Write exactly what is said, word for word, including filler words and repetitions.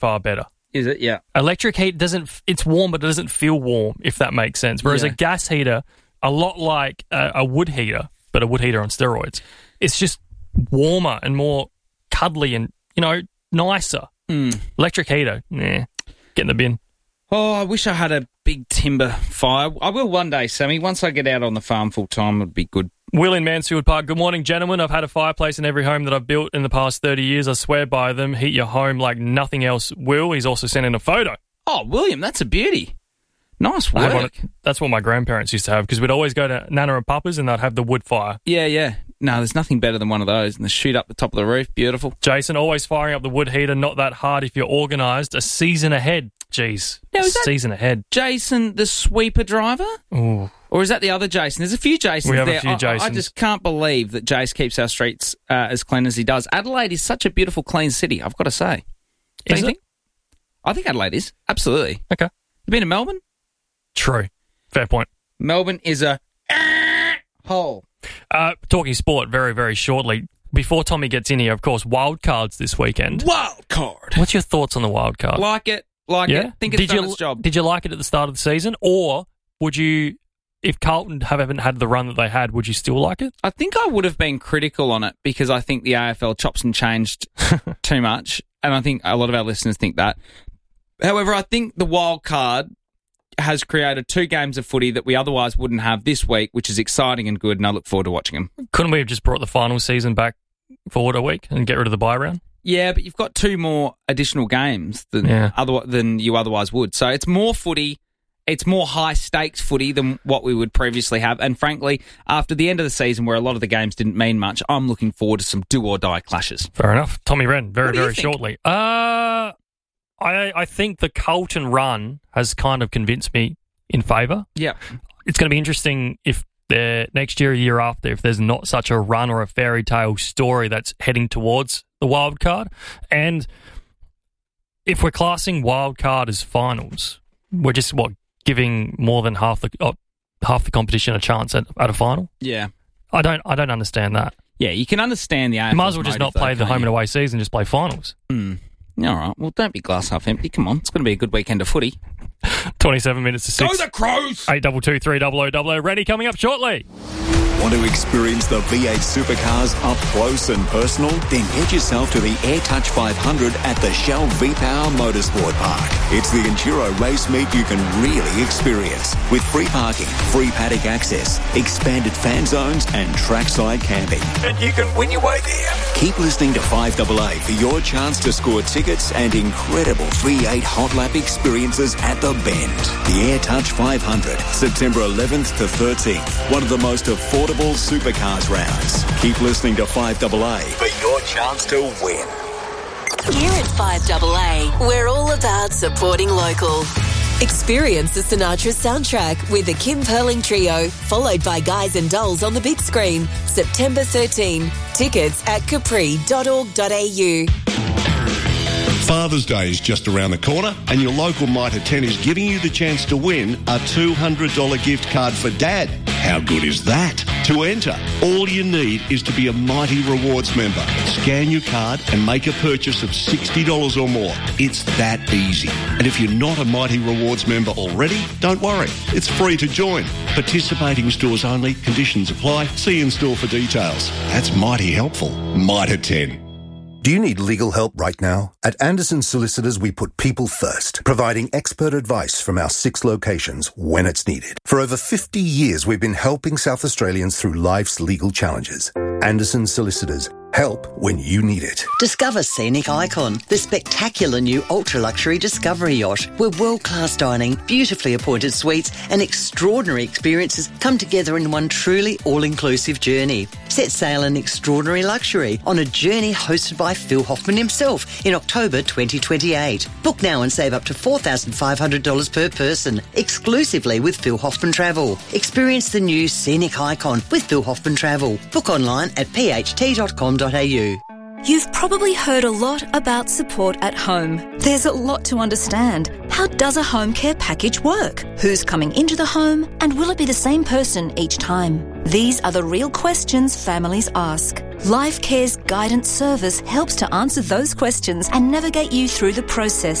far better. Is it? Yeah. Electric heat doesn't, it's warm, but it doesn't feel warm, if that makes sense. Whereas Yeah. a gas heater, a lot like a, a wood heater, but a wood heater on steroids, it's just warmer and more cuddly and, you know, nicer. Mm. Electric heater, nah, get in the bin. Oh, I wish I had a big timber fire. I will one day, Sammy. Once I get out on the farm full time, it'd be good. Will in Mansfield Park. Good morning, gentlemen. I've had a fireplace in every home that I've built in the past thirty years. I swear by them. Heat your home like nothing else will. He's also sent in a photo. Oh, William, that's a beauty. Nice I had one work. of- that's what my grandparents used to have because we'd always go to Nana and Papa's and they'd have the wood fire. Yeah, yeah. No, there's nothing better than one of those. And the shoot up the top of the roof, beautiful. Jason, always firing up the wood heater, not that hard if you're organised. A season ahead. Jeez. Now, is that- season ahead. Jason, the sweeper driver? Ooh. Or is that the other Jason? There's a few Jasons We have a there. few I- I, I Jasons. just can't believe that Jace keeps our streets uh, as clean as he does. Adelaide is such a beautiful, clean city, I've got to say. Don't Is you it? think? I think Adelaide is. Absolutely. Okay. You been to Melbourne? True. Fair point. Melbourne is a hole. Uh, talking sport very, very shortly. Before Tommy gets in here, of course, wild cards this weekend. Wild card. What's your thoughts on the wild card? Like it. Like yeah? it. Think it's did done you, its job. Did you like it at the start of the season? Or would you, if Carlton haven't had the run that they had, would you still like it? I think I would have been critical on it because I think the A F L chops and changed too much. And I think a lot of our listeners think that. However, I think the wild card has created two games of footy that we otherwise wouldn't have this week, which is exciting and good, and I look forward to watching them. Couldn't we have just brought the final season back forward a week and get rid of the bye round? Yeah, but you've got two more additional games than Yeah. other, than you otherwise would. So it's more footy. It's more high-stakes footy than what we would previously have. And frankly, after the end of the season where a lot of the games didn't mean much, I'm looking forward to some do-or-die clashes. Fair enough. Tommy Wren, very, What do you very think? shortly. Uh, I, I think the Carlton run has kind of convinced me in favour. Yeah. It's going to be interesting if there, next year, a year after, if there's not such a run or a fairy tale story that's heading towards the wild card. And if we're classing wild card as finals, we're just, what, giving more than half the uh, half the competition a chance at, at a final? Yeah. I don't I don't understand that. Yeah, you can understand the A F L's You might as well just not motive, though, play the can't home and you? away season, just play finals. Mm. All right. Well, don't be glass half empty. Come on. It's going to be a good weekend of footy. twenty-seven minutes to six. Go the Crows! eight two two three double oh double oh. Ready coming up shortly. Want to experience the V eight supercars up close and personal? Then head yourself to the AirTouch five hundred at the Shell V-Power Motorsport Park. It's the enduro race meet you can really experience with free parking, free paddock access, expanded fan zones and trackside camping. And you can win your way there. Keep listening to five A A for your chance to score tickets and incredible V eight hot lap experiences at the Bend. The AirTouch five hundred, September eleventh to thirteenth. One of the most affordable supercars rounds. Keep listening to five A A for your chance to win. Here at five A A, we're all about supporting local. Experience the Sinatra soundtrack with the Kim Perling Trio, followed by Guys and Dolls on the big screen, September thirteenth. Tickets at capri dot org dot a u. Father's Day is just around the corner and your local Mitre ten is giving you the chance to win a two hundred dollars gift card for Dad. How good is that? To enter, all you need is to be a Mighty Rewards member. Scan your card and make a purchase of sixty dollars or more. It's that easy. And if you're not a Mighty Rewards member already, don't worry. It's free to join. Participating stores only. Conditions apply. See in store for details. That's mighty helpful. Mitre ten. Do you need legal help right now? At Anderson Solicitors, we put people first, providing expert advice from our six locations when it's needed. For over fifty years, we've been helping South Australians through life's legal challenges. Anderson Solicitors. Help when you need it. Discover Scenic Icon, the spectacular new ultra-luxury Discovery yacht, where world-class dining, beautifully appointed suites and extraordinary experiences come together in one truly all-inclusive journey. Set sail in extraordinary luxury on a journey hosted by Phil Hoffman himself in October twenty twenty-eight. Book now and save up to four thousand five hundred dollars per person, exclusively with Phil Hoffman Travel. Experience the new Scenic Icon with Phil Hoffman Travel. Book online at p h t dot com dot a u. You've probably heard a lot about support at home. There's a lot to understand. How does a home care package work? Who's coming into the home? And will it be the same person each time? These are the real questions families ask. Life Care's guidance service helps to answer those questions and navigate you through the process